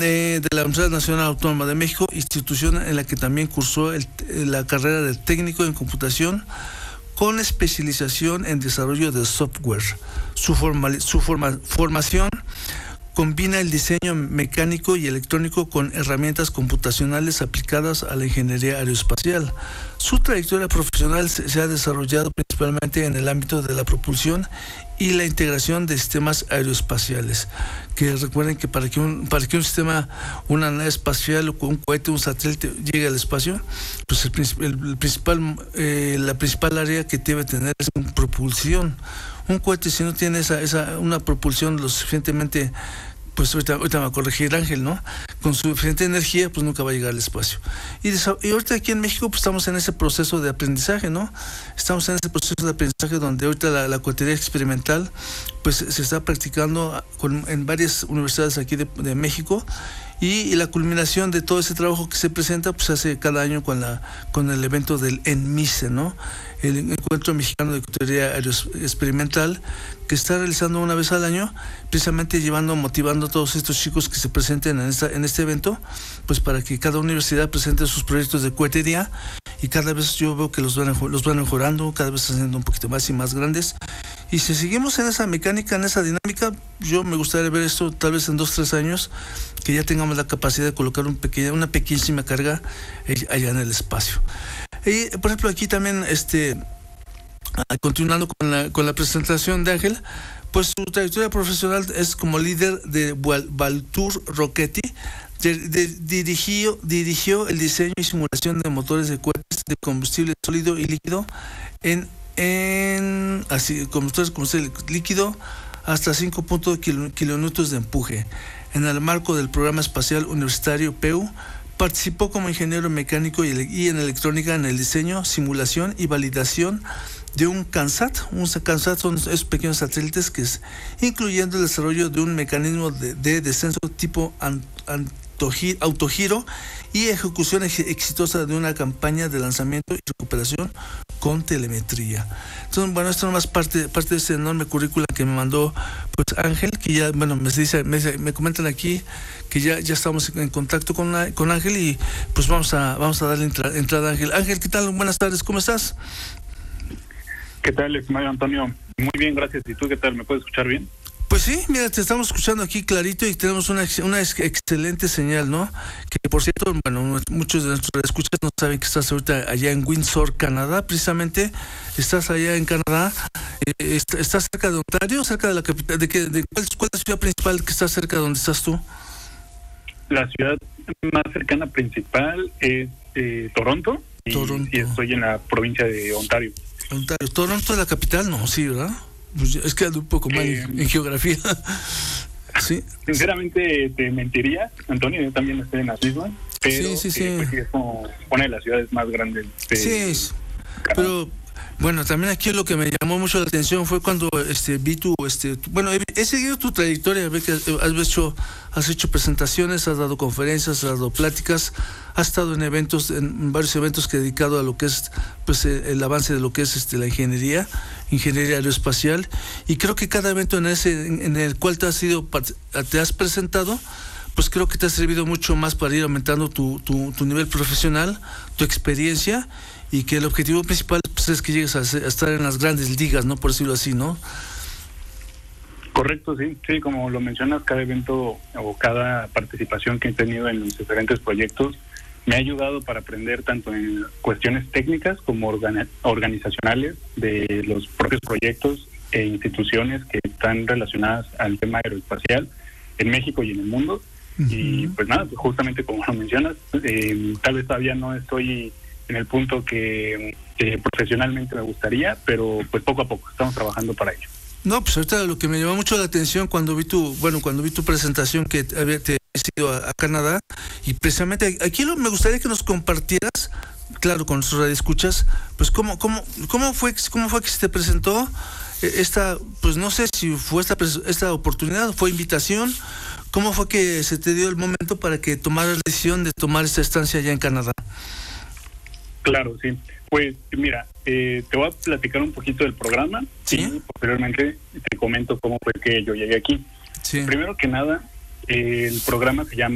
de la Universidad Nacional Autónoma de México, institución en la que también cursó la carrera de técnico en computación con especialización en desarrollo de software. Su formación combina el diseño mecánico y electrónico con herramientas computacionales aplicadas a la ingeniería aeroespacial. Su trayectoria profesional se ha desarrollado principalmente en el ámbito de la propulsión y la integración de sistemas aeroespaciales. Que recuerden que para que un sistema, una nave espacial o un cohete, un satélite llegue al espacio, pues la principal área que debe tener es propulsión. Un cohete, si no tiene una propulsión lo suficientemente, pues ahorita me va a corregir Ángel, ¿no? Con suficiente energía, pues nunca va a llegar al espacio. Y ahorita aquí en México, pues estamos en ese proceso de aprendizaje, ¿no? Estamos en ese proceso de aprendizaje donde ahorita la cohetería experimental, pues se está practicando en varias universidades aquí de México. Y la culminación de todo ese trabajo que se presenta, pues hace cada año con el evento del ENMICE, ¿no? El Encuentro Mexicano de Cohetería Experimental, que está realizando una vez al año, precisamente motivando a todos estos chicos que se presenten en este evento, pues para que cada universidad presente sus proyectos de cohetería, y cada vez yo veo que los van mejorando, cada vez haciendo un poquito más y más grandes. Y si seguimos en esa mecánica, en esa dinámica, yo me gustaría ver esto tal vez en 2-3 años, que ya tengamos la capacidad de colocar una pequeñísima carga allá en el espacio. Y por ejemplo aquí también, continuando con la presentación de Ángel, pues su trayectoria profesional es como líder de Valtour Roquetti. Dirigió el diseño y simulación de motores de cohetes de combustible sólido y líquido combustible líquido hasta 5 kilonewtons de empuje. En el marco del programa espacial universitario PEU, participó como ingeniero mecánico y en electrónica en el diseño, simulación y validación de un CANSAT. Un CANSAT son esos pequeños satélites incluyendo el desarrollo de un mecanismo de descenso tipo autogiro y ejecución exitosa de una campaña de lanzamiento y recuperación con telemetría. Entonces, bueno, esto nomás parte de ese enorme currículum que me mandó pues Ángel, que ya, bueno, me comentan aquí que ya estamos en contacto con Ángel, y pues vamos a darle entrada a Ángel. Ángel, ¿qué tal? Buenas tardes, ¿cómo estás? ¿Qué tal, estimado Antonio? Muy bien, gracias. ¿Y tú qué tal? ¿Me puedes escuchar bien? Pues sí, mira, te estamos escuchando aquí clarito y tenemos una excelente señal, ¿no? Que por cierto, bueno, muchos de nuestros escuchas no saben que estás ahorita allá en Windsor, Canadá, precisamente. Estás allá en Canadá, estás cerca de Ontario, cerca de la capital. ¿Cuál es la ciudad principal que está cerca de donde estás tú? La ciudad más cercana principal es Toronto. Toronto. Y estoy en la provincia de Ontario. ¿Toronto es la capital? No, sí, ¿verdad? Pues es que ando un poco mal en geografía. Sí. Sinceramente te mentiría, Antonio, yo también estoy en las mismas, pero sí. Pues sí, es como una de las ciudades más grandes de sí, pero bueno, también aquí lo que me llamó mucho la atención fue cuando vi bueno, he seguido tu trayectoria, ve que has hecho presentaciones, has dado conferencias, has dado pláticas, has estado en varios eventos que he dedicado a lo que es pues el avance de lo que es la ingeniería aeroespacial, y creo que cada evento en el cual te has presentado, pues creo que te ha servido mucho más para ir aumentando tu nivel profesional, tu experiencia, y que el objetivo principal pues, es que llegues a estar en las grandes ligas, ¿no? Por decirlo así, ¿no? Correcto, sí, como lo mencionas, cada evento o cada participación que he tenido en los diferentes proyectos me ha ayudado para aprender tanto en cuestiones técnicas como organizacionales de los propios proyectos e instituciones que están relacionadas al tema aeroespacial en México y en el mundo. Uh-huh. Y pues nada, pues justamente como lo mencionas, tal vez todavía no estoy en el punto que profesionalmente me gustaría, pero pues poco a poco estamos trabajando para ello. No, pues ahorita lo que me llamó mucho la atención cuando vi tu presentación que te has ido a Canadá, y precisamente aquí me gustaría que nos compartieras, claro, con nuestros radioescuchas, pues cómo fue que se te presentó pues no sé si fue esta oportunidad, fue invitación, cómo fue que se te dio el momento para que tomaras la decisión de tomar esta estancia allá en Canadá. Claro, sí. Pues mira, te voy a platicar un poquito del programa. ¿Sí? Y posteriormente te comento cómo fue que yo llegué aquí. Sí. Primero que nada, el programa se llama